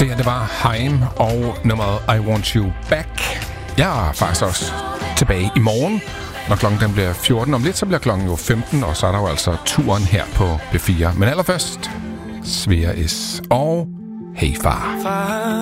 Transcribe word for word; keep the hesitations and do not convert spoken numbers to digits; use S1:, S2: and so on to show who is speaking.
S1: Det her, det var Haim og nummeret I Want You Back. Jeg er faktisk også tilbage i morgen, når klokken den bliver fjorten. Om lidt, så bliver klokken jo femten, og så er der jo altså turen her på B fire. Men allerførst, Svea S. og Hey Far.